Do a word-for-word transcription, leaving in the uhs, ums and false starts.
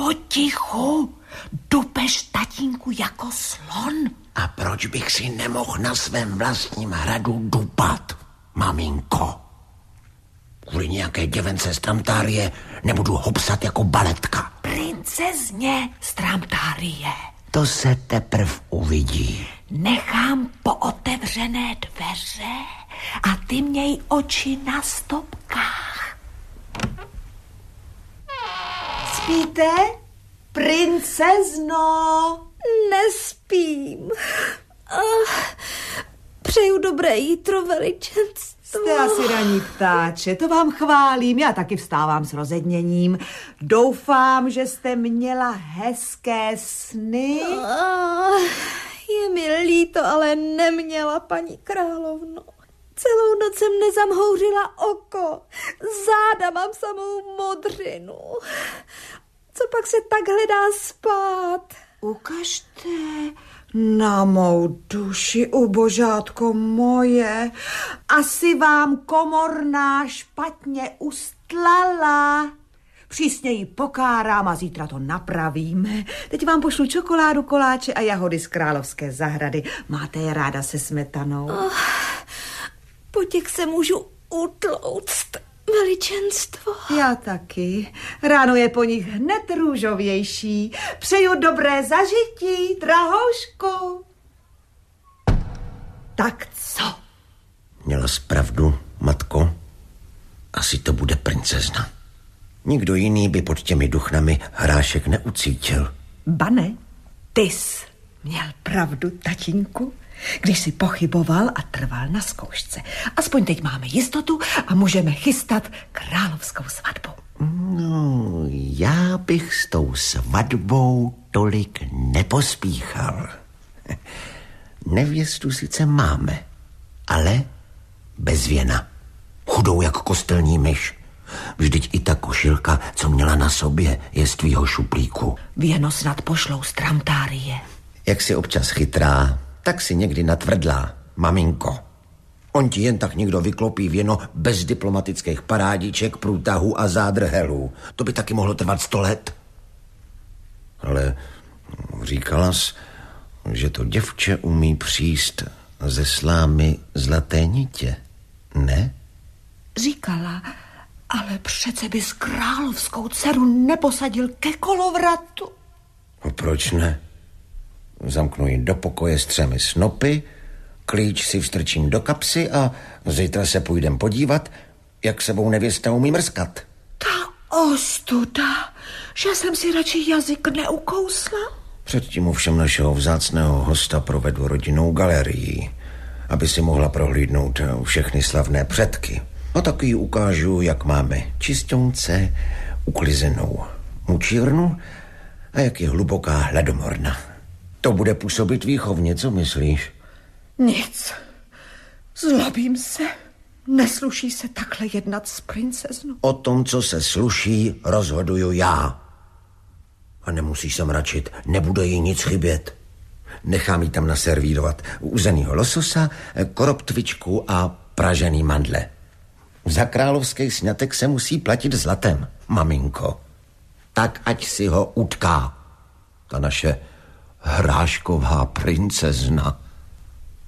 potichu. Dupeš, tatínku, jako slon. A proč bych si nemohl na svém vlastním hradu dupat, maminko? Kvůli nějaké děvence z Tramtárie nebudu hopsat jako baletka. Princezně z Tramtárie. To se teprv uvidí. Nechám pootevřené dveře a ty měj oči na stopkách. Spíte, princezno? Nespím. Oh, přeju dobré jítro, veličenstvo. Jste asi raní ptáče, to vám chválím, já taky vstávám s rozedněním. Doufám, že jste měla hezké sny. Oh, je mi líto, ale neměla, paní královno. Celou noc jsem nezamhouřila oko, záda mám samou modřinu. Co pak se takhle dá spát? Ukažte na mou duši, ubožátko moje. Asi vám komorná špatně ustlala. Přísně ji pokárám a zítra to napravíme. Teď vám pošlu čokoládu, koláče a jahody z královské zahrady. Máte je ráda se smetanou? Oh, po těch se můžu utlouct, veličenstvo. Já taky. Ráno je po nich hned růžovější. Přeju dobré zažití, drahoušku. Tak co? Měla jsi pravdu, matko. Asi to bude princezna. Nikdo jiný by pod těmi duchnami hrášek neucítil. Bane, ty jsi měl pravdu, tatínku, když jsi pochyboval a trval na zkoušce. Aspoň teď máme jistotu a můžeme chystat královskou svatbu. No, já bych s tou svatbou tolik nepospíchal. Nevěstu sice máme, ale bez věna. Chudou jak kostelní myš. Vždyť i ta košilka, co měla na sobě, je z tvýho šuplíku. Věno snad pošlou z Tramtárie. Jak si občas chytrá, tak si někdy natvrdlá, maminko. On ti jen tak někdo vyklopí věno bez diplomatických parádiček, průtahů a zádrhelů. To by taky mohlo trvat sto let. Ale říkala jsi, že to děvče umí příst ze slámy zlaté nitě, ne? Říkala, ale přece bys královskou dceru neposadil ke kolovratu. No proč ne? Zamknu ji do pokoje s třemi snopy, klíč si vstrčím do kapsy a zítra se půjdem podívat, jak sebou nevěsta umí mrskat. Ta ostuda, že jsem si radši jazyk neukousla. Předtím ovšem našeho vzácného hosta provedu rodinnou galerii, aby si mohla prohlídnout všechny slavné předky. A taky jí ukážu, jak máme čistonce, uklizenou mučírnu a jak je hluboká hladomorna. To bude působit výchovně, co myslíš? Nic. Zlobím se. Nesluší se takhle jednat s princeznou. O tom, co se sluší, rozhoduju já. A nemusíš se mračit, nebude jí nic chybět. Nechám jí tam naservírovat uzenýho lososa, koroptvičku a pražený mandle. Za královský sňatek se musí platit zlatem, maminko. Tak ať si ho utká ta naše hrášková princezna.